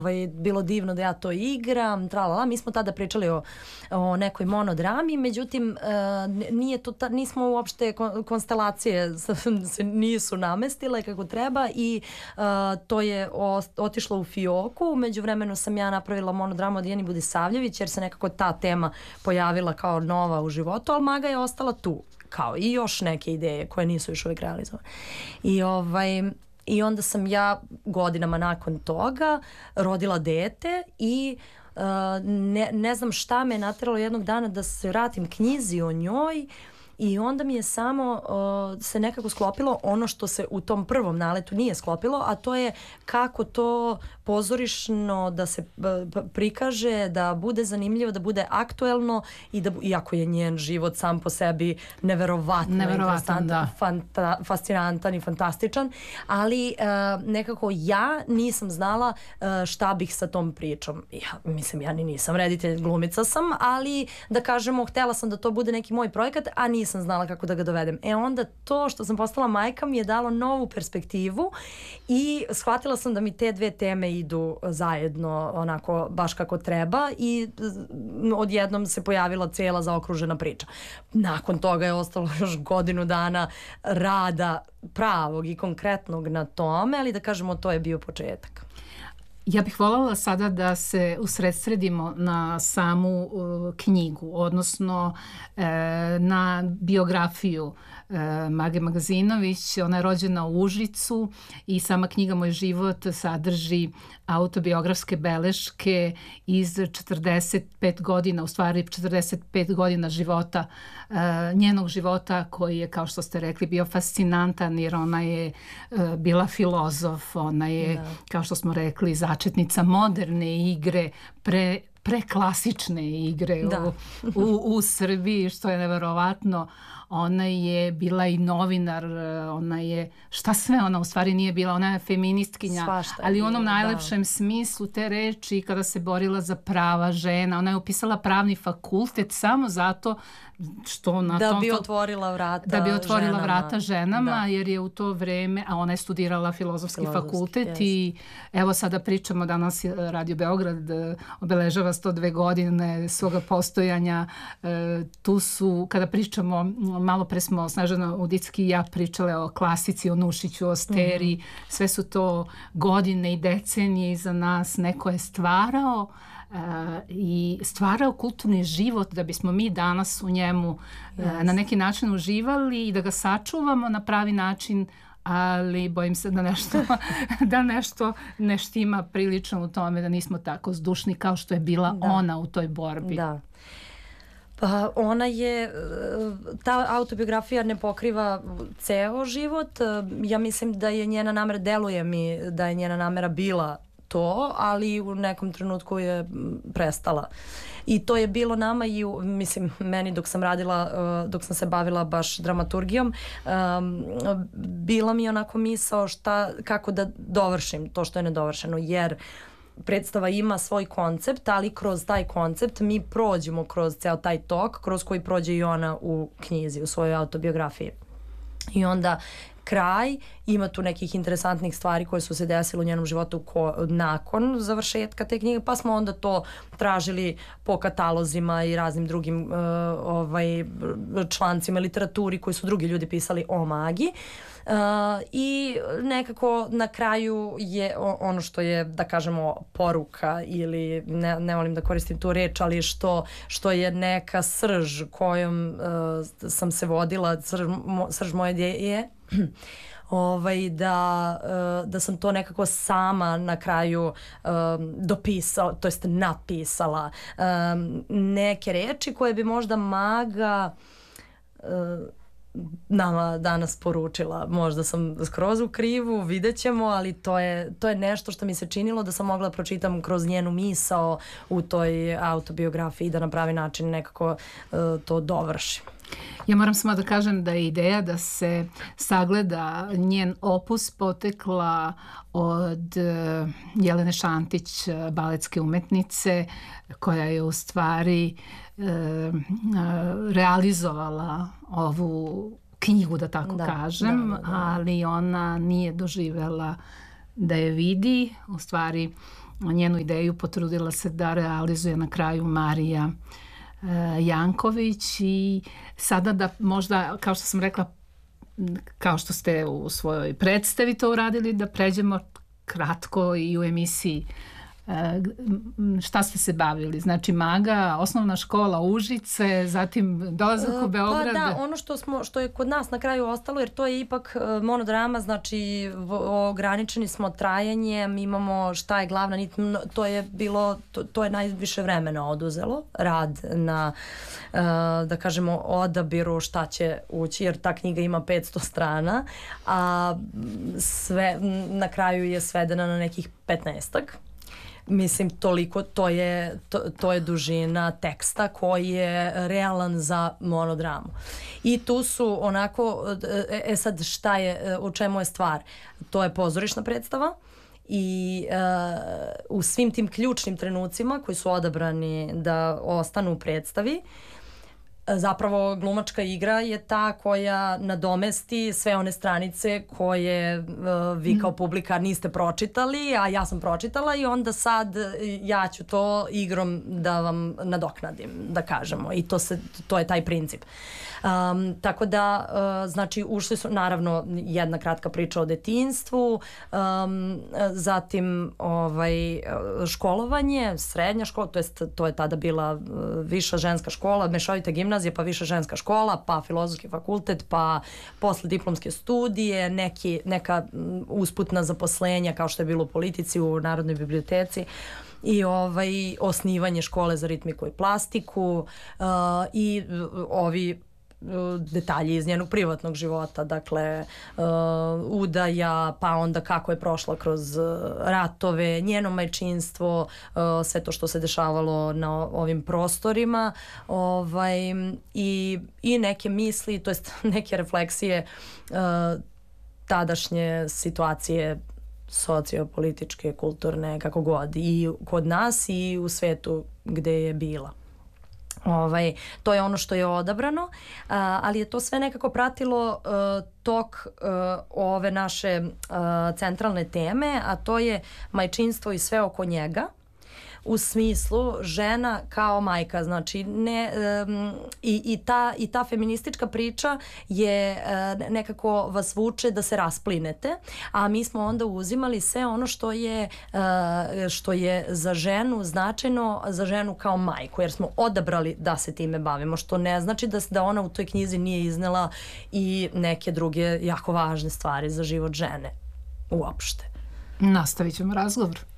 bilo divno da ja to igram, tralala. Mi smo tada pričali o nekoj monodrami, međutim nismo uopšte konstelacije se nisu namestile kako treba i to je otišlo u fioku. U međuvremenu sam ja napravila monodramu od Dijani Budisavljević jer se nekako ta tema pojavila kao nova u životu, ali Maga je ostala tu, kao i još neke ideje koje nisu još uvijek realizovane. I onda sam ja godinama nakon toga rodila dete i ne znam šta me nateralo jednog dana da se vratim knjizi o njoj i onda mi je samo se nekako sklopilo ono što se u tom prvom naletu nije sklopilo, a to je kako to pozorišno da se prikaže, da bude zanimljivo, da bude aktuelno i da, iako je njen život sam po sebi neverovatan, fascinantan i fantastičan, ali nekako ja nisam znala šta bih sa tom pričom. Ja ni nisam reditelj, glumica sam, ali da kažemo, htela sam da to bude neki moj projekat, a nisam znala kako da ga dovedem. Onda to što sam postala majka mi je dalo novu perspektivu i shvatila sam da mi te dve teme idu zajedno onako baš kako treba i odjednom se pojavila cijela zaokružena priča. Nakon toga je ostalo još godinu dana rada pravog i konkretnog na tome, ali da kažemo to je bio početak. Ja bih voljela sada da se usredsredimo na samu knjigu, odnosno na biografiju Mage Magazinović. Ona je rođena u Užicu i sama knjiga Moj život sadrži autobiografske beleške iz 45 godina, u stvari 45 godina života, njenog života koji je, kao što ste rekli, bio fascinantan jer ona je bila filozof, ona je, kao što smo rekli, začetnica moderne igre, preklasične igre u Srbiji, što je neverovatno. Ona je bila i novinar, ona je, šta sve ona u stvari nije bila, ona je feministkinja, ali u onom najlepšem smislu te reči, kada se borila za prava žena, ona je upisala pravni fakultet samo zato što da bi otvorila vrata ženama, jer je u to vreme, a ona je studirala filozofski fakultet i evo sada pričamo, danas Radio Beograd obeležava 102 godine svoga postojanja. Tu su, kada pričamo, malo pre smo Snežana Udicki i ja pričale o klasici, o Nušiću, o Steri, sve su to godine i decenije iza nas, neko je stvarao i stvarao kulturni život da bismo mi danas u njemu na neki način uživali i da ga sačuvamo na pravi način, ali bojim se da nešto ne štima prilično u tome, da nismo tako zdušni kao što je bila ona u toj borbi. Pa ona je, ta autobiografija ne pokriva ceo život, ja mislim da je njena namera, deluje mi da je njena namera bila to, ali u nekom trenutku je prestala. I to je bilo nama i mislim meni dok sam radila, dok sam se bavila baš dramaturgijom, bila mi onako misao kako da dovršim to što je nedovršeno, jer predstava ima svoj koncept, ali kroz taj koncept mi prođemo kroz ceo taj tok kroz koji prođe i ona u knjizi, u svojoj autobiografiji. I onda kraj, ima tu nekih interesantnih stvari koje su se desile u njenom životu nakon završetka te knjige, pa smo onda to tražili po katalozima i raznim drugim člancima literaturi koji su drugi ljudi pisali o Magi. I nekako na kraju je ono što je, da kažemo, poruka ili ne volim da koristim tu reč, ali što je neka srž kojom sam se vodila, srž moje ideje, da sam to nekako sama na kraju dopisala, to jest napisala neke reči koje bi možda Maga nama danas poručila. Možda sam skroz u krivu, vidjet ćemo, ali to je nešto što mi se činilo da sam mogla pročitam kroz njenu misao u toj autobiografiji i da na pravi način nekako to dovršim. Ja moram samo da kažem da je ideja da se sagleda njen opus potekla od Jelene Šantić, baletske umetnice, koja je u stvari realizovala ovu knjigu, da tako kažem, ali ona nije doživela da je vidi. U stvari njenu ideju potrudila se da realizuje na kraju Marija Janković. I sada da možda, kao što sam rekla, kao što ste u svojoj predstavi to uradili, da pređemo kratko i u emisiji. Šta ste se bavili? Znači Maga, osnovna škola Užice, zatim dolazak u Beograd. Pa da, ono što je kod nas na kraju ostalo, jer to je ipak monodrama, znači ograničeni smo trajanjem, imamo šta je glavna nit, to je najviše vremena oduzelo, rad na, da kažemo, odabiru šta će ući, jer ta knjiga ima 500 strana, a sve na kraju je svedena na nekih 15-ak. Mislim, toliko, to je dužina teksta koji je realan za monodramu. I tu su onako, sad šta je, u čemu je stvar? To je pozorišna predstava i u svim tim ključnim trenucima koji su odabrani da ostanu u predstavi, zapravo glumačka igra je ta koja nadomesti sve one stranice koje vi kao publika niste pročitali, a ja sam pročitala i onda sad ja ću to igrom da vam nadoknadim, da kažemo. I to je taj princip. Tako da, znači, ušli su, naravno, jedna kratka priča o detinjstvu, zatim školovanje, srednja škola, to je tada bila viša ženska škola, mešovita gimnazija, pa viša ženska škola, pa filozofski fakultet, pa posle diplomske studije, neka usputna zaposlenja kao što je bilo u politici, u Narodnoj biblioteci, i osnivanje škole za ritmiku i plastiku i ovi detalji iz njenog privatnog života, dakle udaja, pa onda kako je prošla kroz ratove, njeno majčinstvo, sve to što se dešavalo na ovim prostorima, i neke misli, to jest neke refleksije tadašnje situacije sociopolitičke, kulturne, kako god, i kod nas i u svetu gde je bila. To je ono što je odabrano, ali je to sve nekako pratilo tok ove naše centralne teme, a to je majčinstvo i sve oko njega, u smislu žena kao majka, znači i ta feministička priča je nekako vas vuče da se rasplinete, a mi smo onda uzimali sve ono što je za ženu značajno, za ženu kao majku, jer smo odabrali da se time bavimo, što ne znači da ona u toj knjizi nije iznela i neke druge jako važne stvari za život žene uopšte. Nastavit ćemo razgovor.